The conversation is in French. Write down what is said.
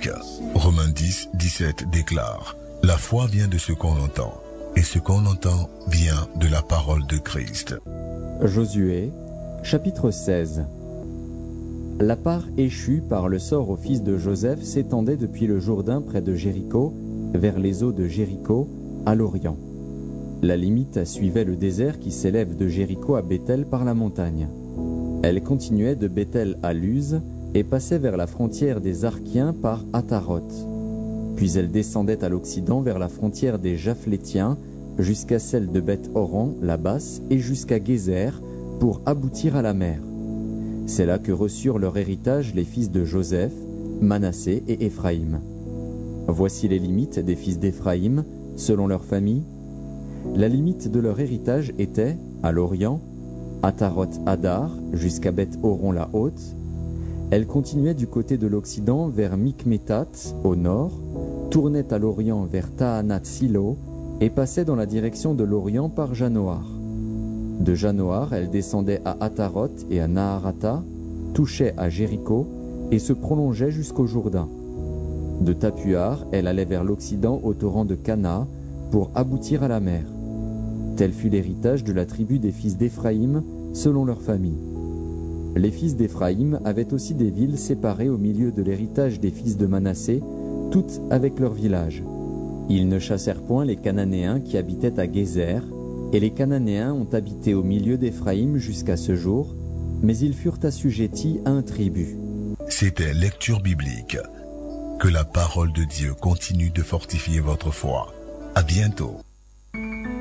biblique. Romains 10, 17 déclare: la foi vient de ce qu'on entend, et ce qu'on entend vient de la parole de Christ. Josué, chapitre 16. La part échue par le sort au fils de Joseph s'étendait depuis le Jourdain près de Jéricho, vers les eaux de Jéricho, à l'Orient. La limite suivait le désert qui s'élève de Jéricho à Béthel par la montagne. Elle continuait de Béthel à Luz et passait vers la frontière des Arkiens par Ataroth. Puis elle descendait à l'occident vers la frontière des Japhlétiens jusqu'à celle de Beth-Horon, la basse, et jusqu'à Gézer pour aboutir à la mer. C'est là que reçurent leur héritage les fils de Joseph, Manassé et Éphraïm. Voici les limites des fils d'Éphraïm, selon leur famille. La limite de leur héritage était, à l'Orient, Ataroth-Adar jusqu'à Beth-Horon la haute. Elle continuait du côté de l'Occident vers Mikmétat, au nord, tournait à l'Orient vers Taanath-Silo et passait dans la direction de l'Orient par Janoar. De Janoar, elle descendait à Ataroth et à Naharata, touchait à Jéricho et se prolongeait jusqu'au Jourdain. De Tapuar, elle allait vers l'Occident au torrent de Cana pour aboutir à la mer. Tel fut l'héritage de la tribu des fils d'Éphraïm, selon leur famille. Les fils d'Éphraïm avaient aussi des villes séparées au milieu de l'héritage des fils de Manassé, toutes avec leurs villages. Ils ne chassèrent point les Cananéens qui habitaient à Gézer, et les Cananéens ont habité au milieu d'Éphraïm jusqu'à ce jour, mais ils furent assujettis à un tribut. C'était Lecture biblique. Que la parole de Dieu continue de fortifier votre foi. À bientôt.